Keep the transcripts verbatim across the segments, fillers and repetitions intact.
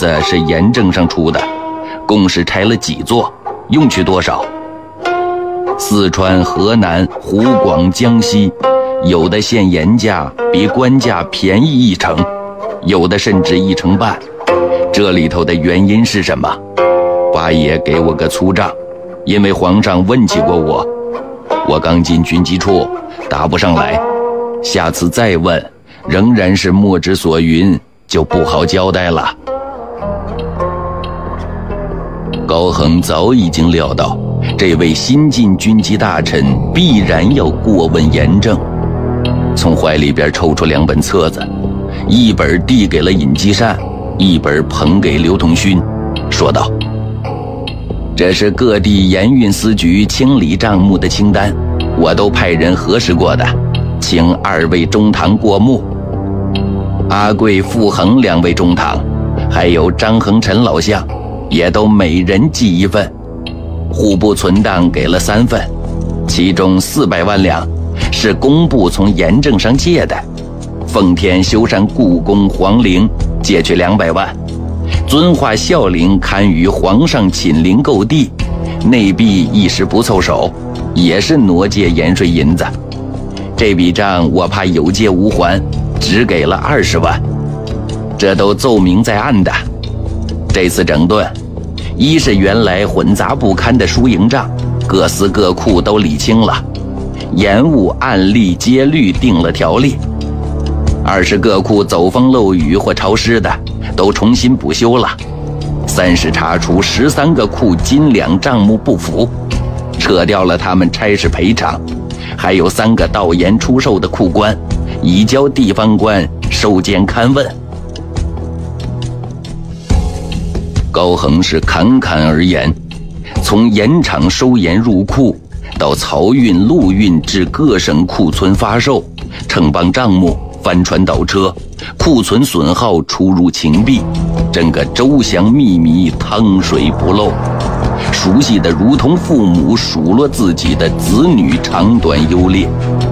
子是盐政上出的，共是拆了几座，用去多少？四川、河南、湖广、江西，有的县盐价比官价便宜一成，有的甚至一成半。这里头的原因是什么？八爷给我个粗账，因为皇上问起过我，我刚进军机处，答不上来，下次再问，仍然是莫之所云，就不好交代了。高恒早已经料到，这位新晋军机大臣必然要过问严正，从怀里边抽出两本册子，一本递给了尹继善，一本捧给刘同勋，说道：这是各地盐运司局清理账目的清单，我都派人核实过的，请二位中堂过目。阿贵、傅恒两位中堂，还有张恒臣老相，也都每人寄一份。户部存档给了三份，其中四百万两是工部从盐政上借的，奉天修缮故宫皇陵借去两百万，遵化孝陵堪于皇上寝陵购地，内壁一时不凑手，也是挪借盐税银子。这笔账我怕有借无还，只给了二十万，这都奏明在案的。这次整顿，一是原来混杂不堪的输赢账，各司各库都理清了，盐务按例接律定了条例；二是各库走风漏雨或潮湿的，都重新补修了；三是查出十三个库斤两账目不符，撤掉了他们差事赔偿；还有三个盗盐出售的库官，移交地方官收监勘问。高恒是侃侃而言，从盐场收盐入库，到漕运、陆运至各省库存发售，城邦账目、帆船倒车，库存损耗出入情币，整个周详秘密，汤水不漏，熟悉的如同父母数落自己的子女长短优劣。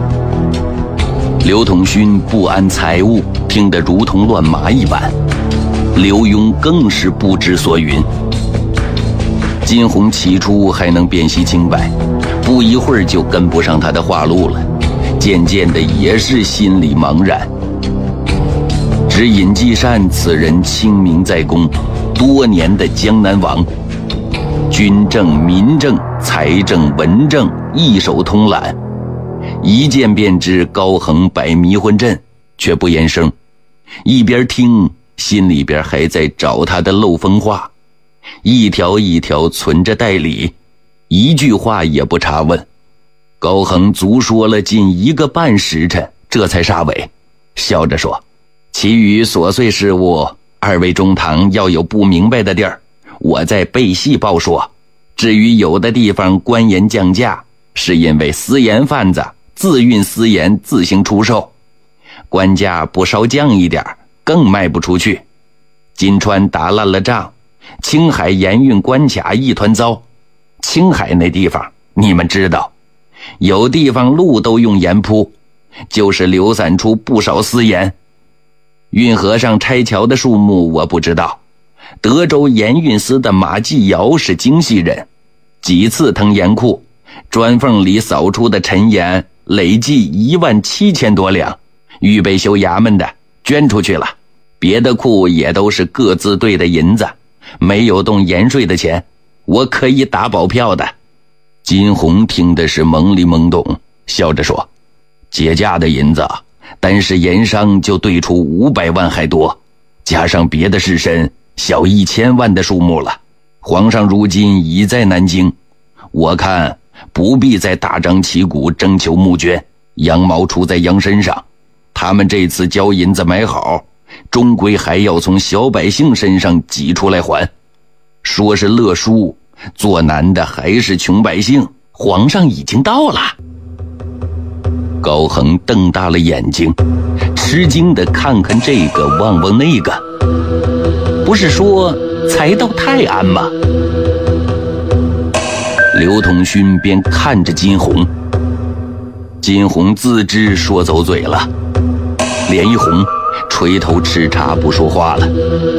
刘同勋不谙财务，听得如同乱麻一般。刘墉更是不知所云。金鸿起初还能辨析清白，不一会儿就跟不上他的话路了，渐渐的也是心里茫然。只尹继善此人清明在公，多年的江南王，军政、民政、财政、文政一手通揽，一见便知高恒摆迷魂阵，却不言声，一边听心里边还在找他的漏风话，一条一条存着代理，一句话也不查问。高恒足说了近一个半时辰，这才煞尾，笑着说：其余琐碎事务，二位中堂要有不明白的地儿，我再背细报说。至于有的地方官盐降价，是因为私盐贩子自运私盐自行出售，官价不稍降一点，更卖不出去。金川打烂了账，青海盐运关卡一团糟。青海那地方你们知道，有地方路都用盐铺，就是流散出不少私盐。运河上拆桥的数目我不知道，德州盐运司的马继尧是京西人，几次腾盐库，砖缝里扫出的陈盐累计一万七千多两，预备修衙门的捐出去了，别的库也都是各自兑的银子，没有动盐税的钱，我可以打保票的。金鸿听的是懵里懵懂，笑着说：节价的银子单是盐商就兑出五百万还多，加上别的士绅，小一千万的数目了。皇上如今已在南京，我看不必再大张旗鼓征求募捐，羊毛出在羊身上。他们这次交银子买好，终归还要从小百姓身上挤出来还。说是乐书，做难的还是穷百姓。皇上已经到了。高恒瞪大了眼睛，吃惊地看看这个望望那个。不是说才到泰安吗？刘同勋便看着金鸿，金鸿自知说走嘴了，脸一红，垂头吃茶不说话了。